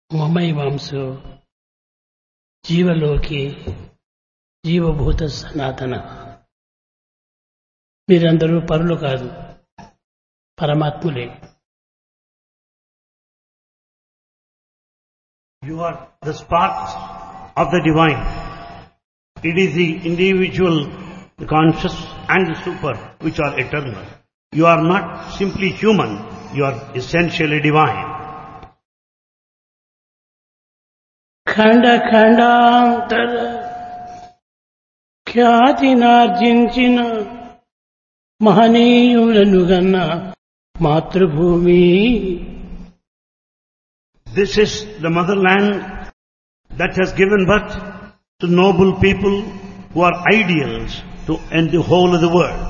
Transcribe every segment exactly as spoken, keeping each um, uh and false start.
మమైవాంసో జీవలోకి జీవభూత సనాతన. మీరందరూ పరులు కాదు, పరమాత్ములే. You are the sparks of the divine. It is the individual, the conscious and the super which are eternal. You are not simply human, you are essentially divine. ఖండ ఖండాంతర ఖ్యాతినార్జించిన మహనీయులను గన్న మాతృభూమి. This is the motherland that has given birth to noble people who are ideals to end the whole of the world.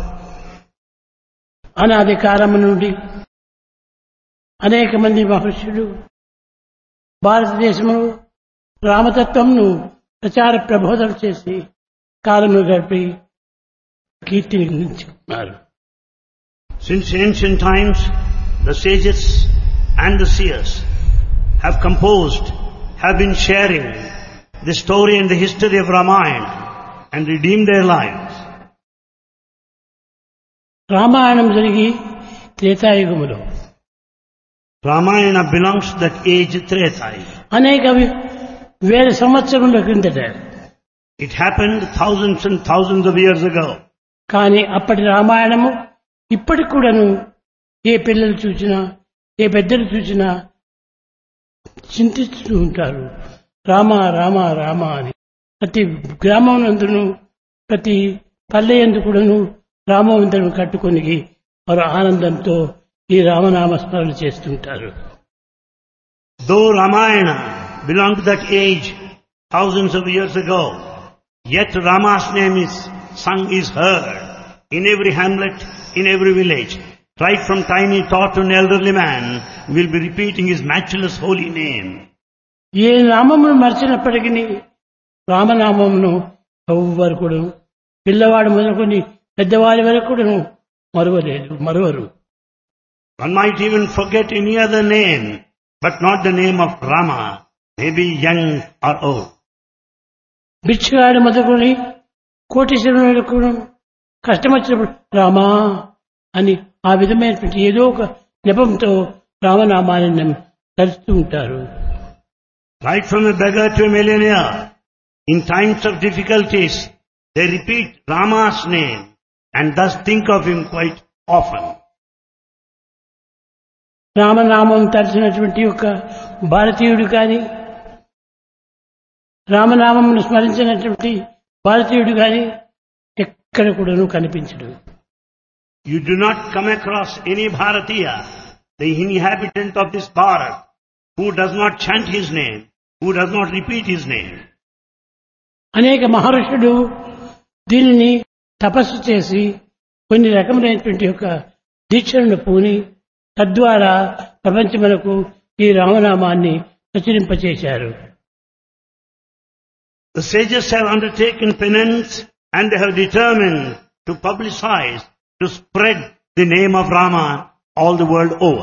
అనాది కాలము నుండి అనేక మంది మహర్షులు భారతదేశంలో రామతత్వంను ప్రచార ప్రబోధన చేసి కాలము గడిపి కీర్తిని గురించుకున్నారు. Since ancient times, the sages and the seers have composed, have been sharing the story and the history of Ramayana and redeemed their lives. Ramayanam జరిగి త్రేతాయుగములో, Ramayana belongs to that age Treta. అనేక వేల సంవత్సరముల క్రిందట. It happened thousands and thousands of years ago. కానీ అప్పటి రామాయణము ఇప్పటికి కూడాను ఏ పిల్లలు చూసినా, ఏ పెద్దలు చూసినా చింతిస్తూ ఉంటారు. రామ రామ రామ అని. ప్రతి గ్రామం నందును, ప్రతి పల్లె యందు కూడాను రామవంతులను కట్టుకొని వారు ఆనందంతో ఈ రామనామ స్మరణ చేస్తుంటారు. Though Ramayana belonged to that age thousands of years ago, yet Rama's name is sung, is heard in every hamlet, in every village. Right from tiny tot to an elderly man will be repeating his matchless holy name. ఏ నామమును మర్చినప్పటికీ రామనామమును ఎవ్వరు కూడా, పిల్లవాడు మొదలుకొని పెద్దవారి వరకు కూడా మరువలేదు, మరువరు. One might even forget any other name, but not the name of Rama, maybe young or old. బిచ్చగాడు మొదలుకొని కోటీశ్వరుడు కూడా కష్టం వచ్చినప్పుడు రామా అని ఆ విధమైనటువంటి ఏదో ఒక నెపంతో రామనామాన్ని తలుస్తూ ఉంటారు. Right from a beggar to a millionaire, in times of difficulties, they repeat Rama's name and thus think of him quite often. రామనామం తలచినటువంటి ఒక భారతీయుడు కానీ, రామనామమును స్మరించినటువంటి భారతీయుడు కానీ ఎక్కడ కూడాను కనిపించడు. You do not come across any Bharatiya, the inhabitant of this Bharat, who does not chant his name, who does not repeat his name. అనేక మహర్షులు దీనిని తపస్సు చేసి కొన్ని రకములైనటువంటి యొక్క దీక్షలను పూని తద్వారా ప్రపంచమునకు ఈ రామనామాన్ని ప్రచురింపచేశారు. The sages have undertaken penance and they have determined to publicize, to spread the name of Rama all the world over.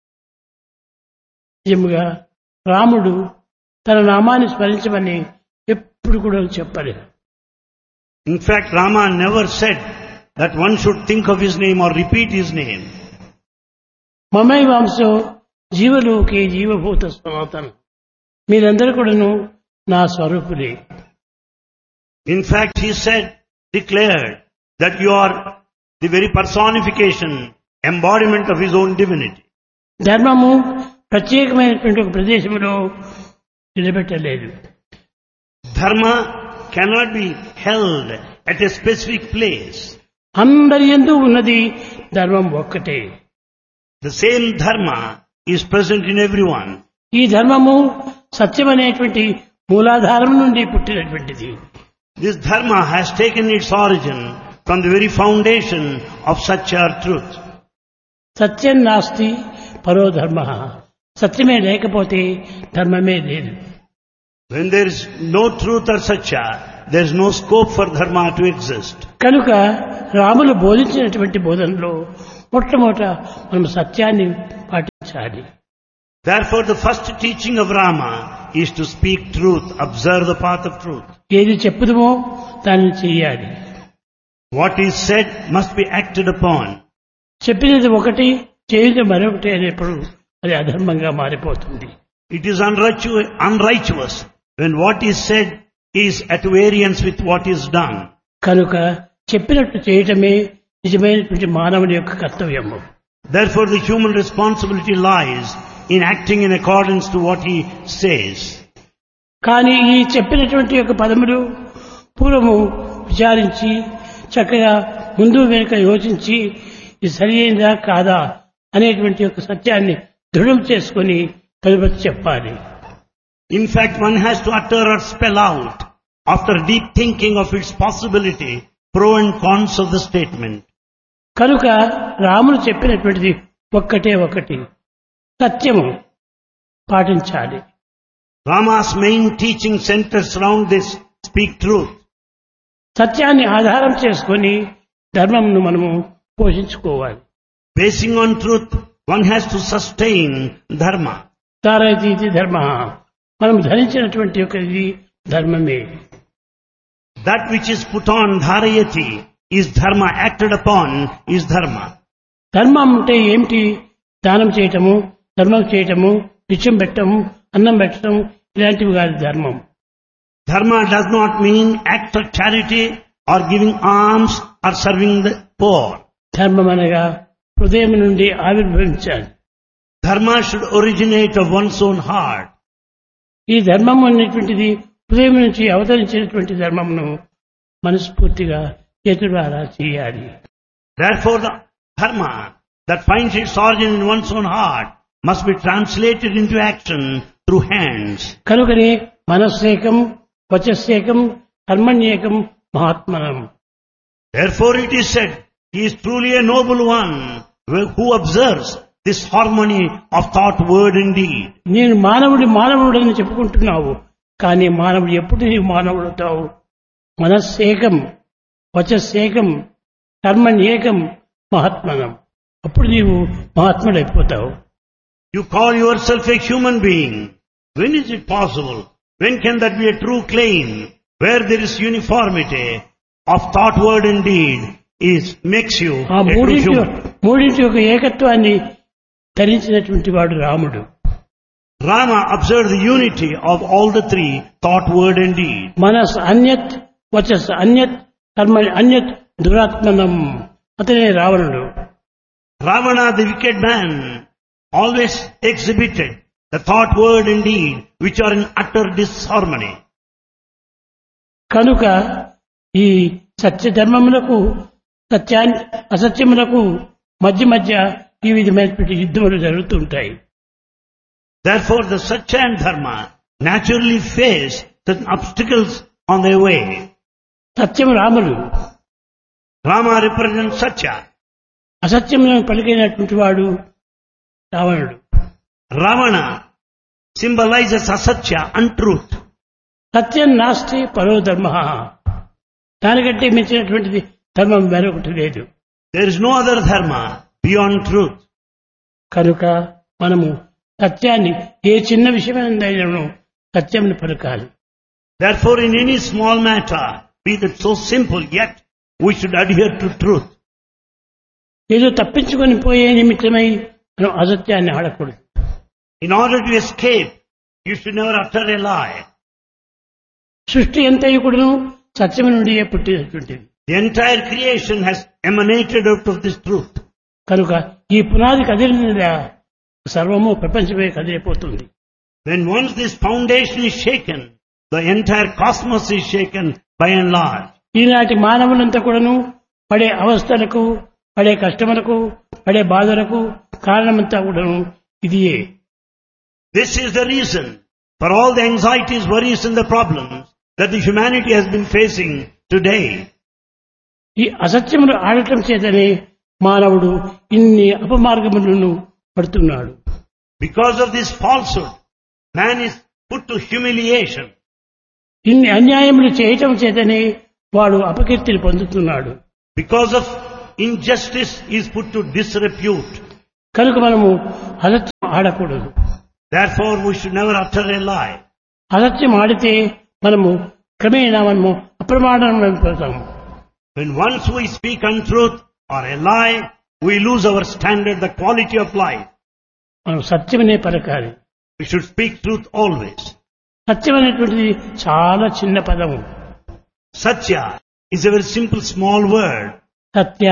నిజముగా రాముడు తన నామాన్ని స్మరించమని ఎప్పుడు కూడా చెప్పలేదు. In fact, Rama never said that one should think of his name or repeat his name. మమైవాంసో జీవలోకే జీవభూత సనాతన. మీరందరూ కూడాను నా స్వరూపులే. In fact, he said, declared that you are the very personification, embodiment of his own divinity. ధర్మము ప్రత్యేకమైనటువంటి ఒక ప్రదేశంలో నిలబెట్టలేదు. Dharma cannot be held at a specific place. అందరి యందు ఉన్నది ధర్మం ఒక్కటే. The same dharma is present in everyone. ఈ ధర్మము సత్యమనేటువంటి మూలాధారం నుండి పుట్టినటువంటిది. This dharma has taken its origin from the very foundation of Satya truth. సత్యం నాస్తి పరో ధర్మ. సత్యమే లేకపోతే ధర్మమే లేదు. When there is no truth or Satya, there is no scope for dharma to exist. కనుక రాములు బోధించినటువంటి బోధనలో మొట్టమొదట మనం సత్యాన్ని పాటించాలి. Therefore, the first teaching of Rama is to speak truth, observe the path of truth. ఏది చెప్పుదుమో దాన్ని చెయ్యాలి. What is said must be acted upon. చెప్పినది ఒకటి చేయదు మరొకటి అనేప్పుడు అది అధర్మంగా మారిపోతుంది. It is unrighteous, unrighteous when what is said is at variance with what is done. కనుక చెప్పినట్టు చేయటమే నిజమైనటువంటి మానవుని యొక్క కర్తవ్యము. Therefore, the human responsibility lies in acting in accordance to what he says. కానీ ఈ చెప్పినటువంటి యొక్క పదములు పూర్వము విచారించి చక్కగా ముందు వెనుక యోచించి ఇది సరి అయినదా కాదా అనేటువంటి యొక్క సత్యాన్ని దృఢం చేసుకొని తదుపరి చెప్పాలి. In fact, one has to utter or spell out, after deep thinking of its possibility, pro and cons of the statement. కనుక రాముడు చెప్పినటువంటిది ఒక్కటే ఒకటి, సత్యము పాటించాలి. Rama's main teaching centers around this: speak truth. సత్యాన్ని ఆధారం చేసుకొని ధర్మంను మనము పోషించుకోవాలి. Basing on truth, one has to sustain dharma. ధారయతి ఇది ధర్మ, మనం ధరించినటువంటి యొక్క ఇది ధర్మమే. That which is put on, dharayati, is dharma, acted upon is dharma. ధర్మం అంటే ఏమిటి? దానం చేయటము, ధర్మం చేయటము, నిత్యం పెట్టము, అన్నం పెట్టడం, ఇలాంటివి కాదు ధర్మం. Dharma does not mean act of charity or giving alms or serving the poor. ధర్మం అనగా హృదయం నుండి ఆవిర్భవించాలి. Dharma should originate of one's own heart. ఈ ధర్మం అనేటువంటిది హృదయం నుంచి అవతరించినటువంటి ధర్మమును మనస్ఫూర్తిగా చేతులారా చేయాలి. Therefore, the dharma that finds its origin in one's own heart must be translated into action through hands. కనుకనే మనస్సేకం, వచస్సేకం, కర్మణ్యేకం, మహాత్మనం. Therefore, it is said, he is truly a noble one who observes this harmony of thought, word and deed. నేను మానవుడి మానవుడని చెప్పుకుంటున్నావు, కానీ మానవుడు ఎప్పుడు నీవు మానవుడవుతావు? మనస్సేకం, వచస్సేకం, కర్మణ్యేకం, మహాత్మనం. అప్పుడు నీవు మహాత్ముడైపోతావు. You call yourself a human being. When is it possible? When can that be a true claim? Where there is uniformity of thought, word and deed is makes you ఆ a true మూడింటి human. మూడింటి యొక్క ఏకత్వాన్ని ధరించినటువంటి వాడు రాముడు. Rama observed the unity of all the three, thought, word and deed. మనస్ అన్యత్, వచస్ అన్యత్, కర్మ అన్యత్, దురాత్మనం. అతనే రావణుడు. Ravana, the wicked man, always exhibited the thought, word and deed which are in utter disharmony. కనుక ఈ సత్య ధర్మములకు సత్యాన్ని అసత్యములకు మధ్య మధ్య ఈ విధమైనటువంటి యుద్ధములు జరుగుతుంటాయి. Therefore, the Satya and Dharma naturally face certain obstacles on their way. సత్యము రాముడు, Rama represents Satya. అసత్యములను పలికినటువంటి వాడు రావణుడు. Ravana symbolizes asatya, untruth. సత్యం నాస్తి పరో ధర్మ, దానికంటే మించినటువంటిది ధర్మం మరొకటి లేదు. There is no other dharma beyond truth. కనుక మనము సత్యాన్ని ఏ చిన్న విషయమైనను సత్యంను పలకాలి. Therefore, in any small matter, be that so simple, yet we should adhere to truth. ఏదో తప్పించుకొని పోయే నిమిత్తమై మనం అసత్యాన్ని ఆడకూడదు. In order to escape, you should never utter a lie. సృష్టి ఎంతయు కూడాను సత్యం నుండియే పుట్టినటువంటిది. The entire creation has emanated out of this truth. కనుక ఈ పునాది కదిలినదా సర్వము ప్రపంచమే కదిలిపోతుంది. When once this foundation is shaken, the entire cosmos is shaken by and large. ఈనాటి మానవులంతా కూడాను పడే అవస్థలకు, పడే కష్టములకు, పడే బాధలకు కారణమంతా కూడాను ఇదియే. This is the reason for all the anxieties, worries and the problems that the humanity has been facing today. ఈ అసత్యములు ఆడటం చేతనే మానవుడు ఇన్ని అపమార్గములను పడుతున్నాడు. Because of this falsehood, man is put to humiliation. ఇన్ని అన్యాయములు చేయటం చేతనే వాడు అపకీర్తిని పొందుతున్నాడు. Because of injustice, he is put to disrepute. కనుక మనము అసత్యం ఆడకూడదు. Therefore, we should never utter a lie. అసత్యం ఆడితే మనము క్రమేణా మనము అప్రమాణం అయిపోతాము. When once we speak untruth or a lie, we lose our standard, the quality of life. మనం సత్యమనే పలకాలి. We should speak truth always. సత్యం అనేటువంటిది చాలా చిన్న పదము. Satya is a very simple small word. Satya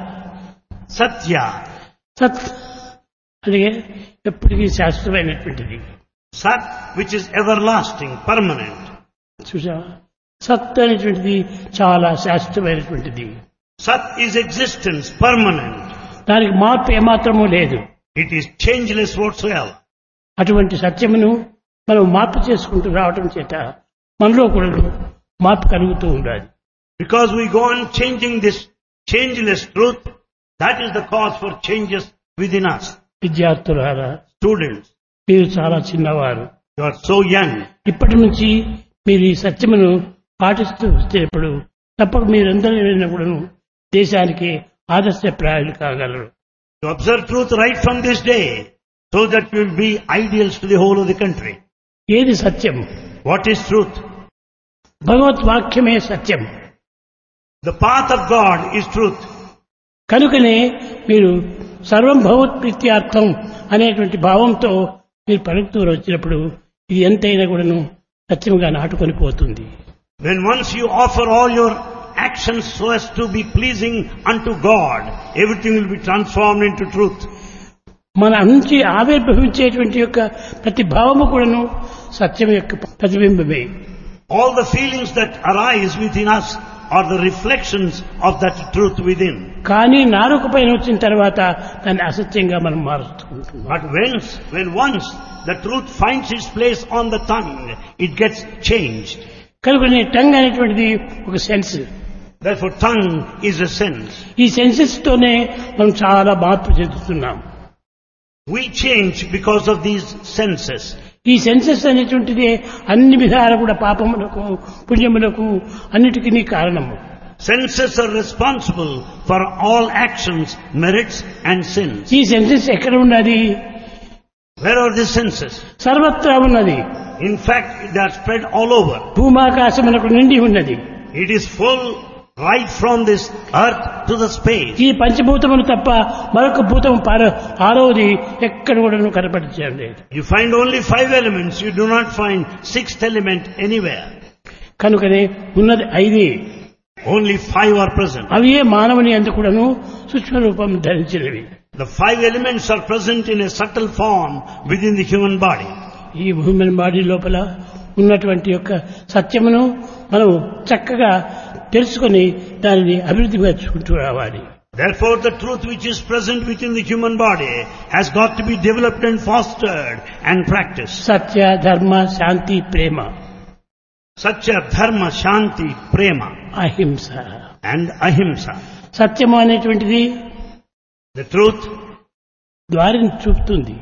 Satya. సత్ అది ఎప్పటికీ శాశ్వతమైనటువంటిది. Sat, which is everlasting, permanent. చూసా, సత్ అనేటువంటిది చాలా శాశ్వతమైనటువంటిది. Sat is existence, permanent. దానికి మార్పు ఏమాత్రమూ లేదు. It is changeless whatsoever. అటువంటి సత్యమును మనం మార్పు చేసుకుంటూ రావటం చేత మనలో కూడా మార్పు కలుగుతూ ఉండాలి. Because we go on changing this changeless truth, that is the cause for changes within us. విద్యార్థులారా, Students, మీరు చాలా చిన్నవారు. you are so young. ఇప్పటి నుంచి మీరు ఈ సత్యమును పాటిస్తూ వచ్చేప్పుడు తప్పక మీరందరూ కూడా దేశానికి ఆదర్శప్రాయాలు కాగలరు. To observe truth right from this day, so that we will be ideals to the whole of the country. ఏది సత్యం? What is truth? భగవత్ వాక్యమే సత్యం. The path of God is truth. కనుకనే మీరు సర్వం భగవత్ ప్రీత్యార్థం అనేటువంటి భావంతో మీరు పలుకుతూ వచ్చినప్పుడు ఇది ఎంతైనా కూడాను సత్యంగా నాటుకొని పోతుంది. When once you offer all your actions so as to be pleasing unto God, everything will be transformed into truth. మన నుంచి ఆవిర్భవించేటువంటి యొక్క ప్రతి భావము కూడాను సత్యం యొక్క ప్రతిబింబమే. All the feelings that arise within us are the reflections of that truth within. కానీ నాలుక పైన వచ్చిన తర్వాత దాన్ని అసత్యంగా మనం మారుస్తుంటున్నాం. But when, when once the truth finds its place on the tongue, it gets changed. కనుకనే టంగ్ అనేటువంటిది ఒక sense. Therefore, tongue is a sense. ఈ సెన్సెస్ తోనే మనం చాలా మార్పు చెందుతున్నాం. We change because of these senses. ఈ సెన్సెస్ అనేటువంటిది అన్ని విధాలు కూడా పాపములకు పుణ్యములకు అన్నిటికీ కారణము. Senses are responsible for all actions, merits and sins. ఈ సెన్సెస్ ఎక్కడ ఉన్నది? Where are the senses? సర్వత్రా ఉన్నది. In fact, they are spread all over. భూమాకాశములకు నిండి ఉన్నది. It is full right from this earth to the space. ఈ పంచభూతములు తప్ప మరొక భూతం ఆరవది ఎక్కడ కూడా కనపడించండి. You find only five elements. You do not find sixth element anywhere. కనుకనే ఉన్నది ఐదే. Only five are present. అవి ఏ మానవుని యందు కూడాను సూక్ష్మ రూపం ధరించినవి. The five elements are present in a subtle form within the human body. ఈ హ్యూమన్ బాడీ లోపల ఉన్నటువంటి యొక్క సత్యమును మనం చక్కగా తెలుసుకొని దానిని అభివృద్ధి పరుచుకుంటూ రావాలి. Therefore, the truth which is present within the human body has got to be developed and fostered and practiced. సత్య, ధర్మ, శాంతి, ప్రేమ. Satya, Dharma, Shanti, Prema అహింస and Ahimsa. సత్యము అనేటువంటిది The truth, దారిని చూపుతుంది,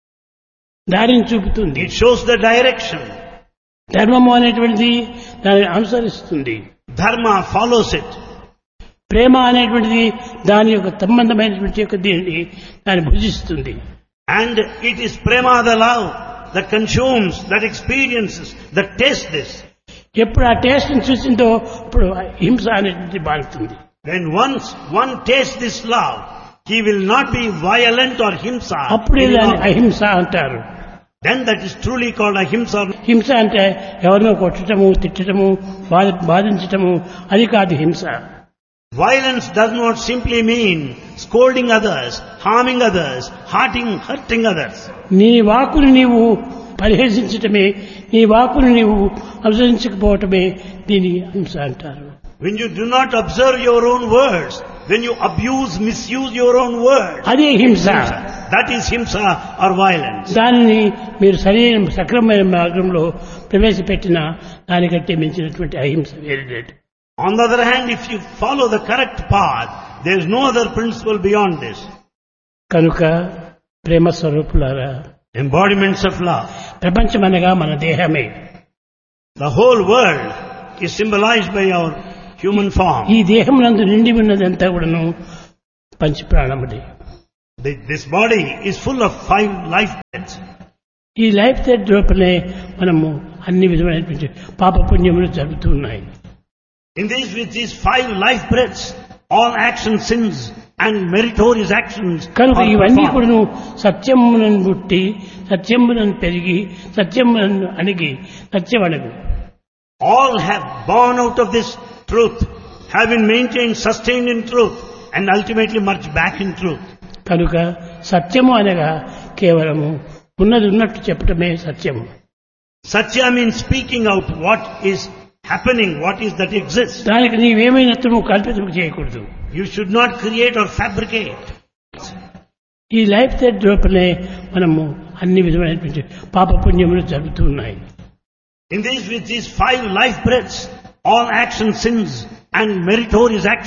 దారిని చూపుతుంది. it shows the direction. ధర్మము అనేటువంటిది దానిని అనుసరిస్తుంది. Dharma follows it. ప్రేమ అనేటువంటిది దాని యొక్క సంబంధమైనటువంటి యొక్క దీనిని దాన్ని భుజిస్తుంది. And it is Prema, the love, that consumes, that experiences, that tastes this. ఎప్పుడు ఆ టేస్ట్ ని చూసిందో ఇప్పుడు హింస అనేటువంటి బాగుతుంది. When once one tastes this love, he will not be violent or himsa. అప్పుడే దాన్ని అహింస అంటారు. Then that is truly called ahimsa. హింస అంటే ఎవరినో కొట్టడము, తిట్టడము, బాధ బాధించటము, అది కాదు హింస. Violence does not simply mean scolding others, harming others, hurting, hurting others. నీ వాక్కుని నీవు పరిహసించటమే, నీ వాక్కుని నీవు అనుసరించకపోవటమే దీని హింస అంటారు. When you do not observe your own words, when you abuse, misuse your own words, అదే హింస. that is himsa or violence. దానిని మీరు సరైన సక్రమమైన మార్గంలో ప్రవేశపెట్టిన దానికంటే మించినటువంటి అహింస వేరే లేదు. On the other hand, if you follow the correct path, there is no other principle beyond this. కనుక ప్రేమ స్వరూపులారా, Embodiments of love. ప్రపంచమనగా మన దేహమే. The whole world is symbolized by our human form. ఈ దేహం నందు నిండి ఉన్నదంతా కూడాను పంచ ప్రాణములే. This body is full of five life breaths. ఈ లైఫ్ థ్రెడ్ లోపలే మనము అన్ని విధమైనటువంటి పాప పుణ్యములు జరుగుతూ ఉన్నాయి. In these, with these five life breaths, all actions, sins and meritorious actions కనుక are ఇవన్నీ performed. కూడాను సత్యములను పుట్టి సత్యములను పెరిగి సత్యములను అణిగి సత్యమణగు. All have born out of this truth, have been maintained, sustained in truth, and ultimately merged back in truth. కనుక సత్యము అనగా కేవలము ఉన్నది ఉన్నట్టు చెప్పటమే సత్యము. Satya means speaking out what is happening, what is that exists. దానికి నీవేమైనట్టు కల్పితం చేయకూడదు. You should not create or fabricate. ఈ లైఫ్ థ్రెడ్ లోపలే మనము అన్ని విధమైనటువంటి పాప పుణ్యములు జరుగుతూ ఉన్నాయి. In these, with these five life breaths, all actions, sins and meritorious actions